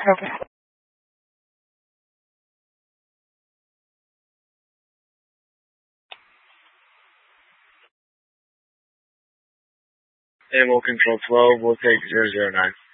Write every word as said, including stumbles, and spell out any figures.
Okay. Animal Control twelve, we'll take zero zero nine.